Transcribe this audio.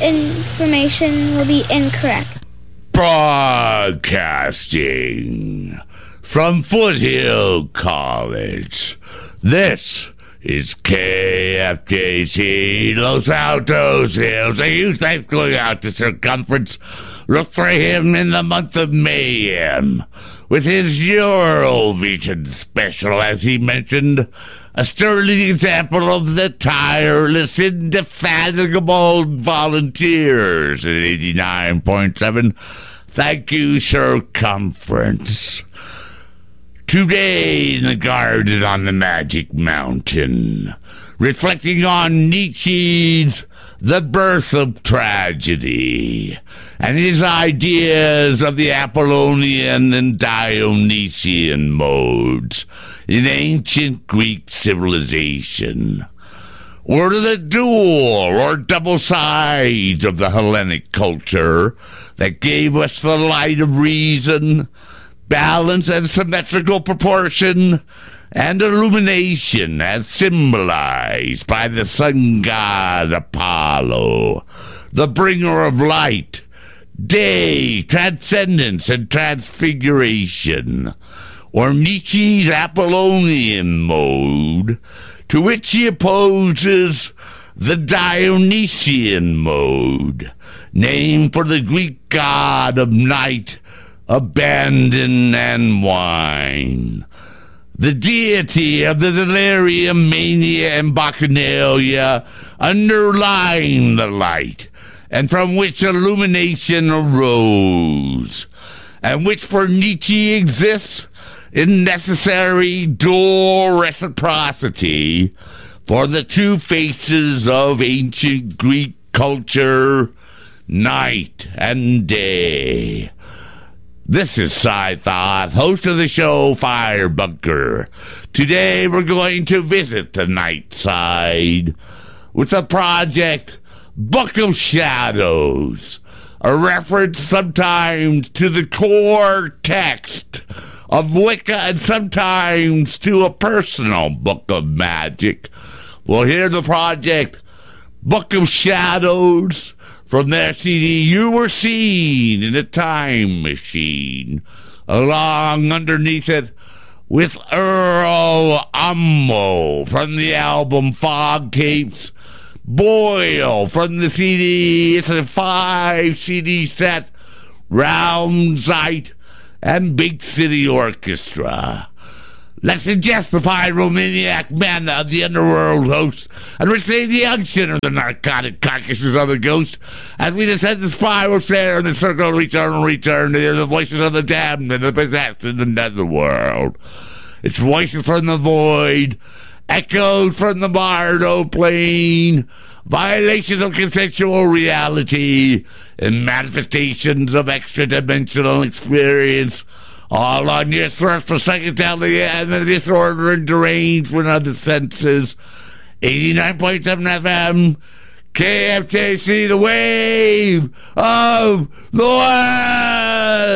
information will be incorrect. Broadcasting from Foothill College, this is KFJC Los Altos Hills. A huge thanks going out to Circumference. Look for him in the month of Mayhem with his Eurovision special, as he mentioned. A sterling example of the tireless, indefatigable volunteers at 89.7. Thank you, Circumference. Today in the garden on the Magic Mountain, reflecting on Nietzsche's The Birth of Tragedy and his ideas of the Apollonian and Dionysian modes in ancient Greek civilization, or the dual or double sides of the Hellenic culture that gave us the light of reason, balance and symmetrical proportion, and illumination as symbolized by the sun god Apollo, the bringer of light, day, transcendence, and transfiguration, or Nietzsche's Apollonian mode, to which he opposes the Dionysian mode, named for the Greek god of night, abandon, and wine, the deity of the delirium, mania, and bacchanalia underlying the light, and from which illumination arose, and which for Nietzsche exists in necessary dual reciprocity for the two faces of ancient Greek culture, night and day. This is Cy Thoth, host of the show Fire Bunker. Today we're going to visit the night side with the project Book of Shadows, a reference sometimes to the core text of Wicca and sometimes to a personal book of magic. We'll hear the project Book of Shadows from their CD, You Were Seen in a Time Machine, along underneath it with Earl Ammo from the album Fog Tapes, Boyle from the CD, it's a 5 CD set, Round Sight, and Big City Orchestra. Let's ingest the pyromaniac man of the underworld host and receive the unction of the narcotic carcasses of the ghost as we descend the spiral stair in the circle of eternal return to hear the voices of the damned and the possessed in the netherworld. It's voices from the void, echoes from the Bardo plane, violations of consensual reality, and manifestations of extra-dimensional experience, all on your search for psychedelia and the disorder and derangement of the senses. 89.7 FM, KFJC, the wave of the West.